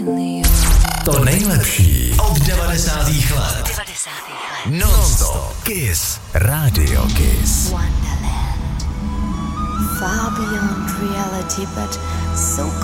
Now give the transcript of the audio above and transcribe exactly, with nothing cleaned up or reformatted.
To nejlepší od devadesátých let. Non-stop Kiss Radio Kiss. Wonderland. Far beyond reality, but so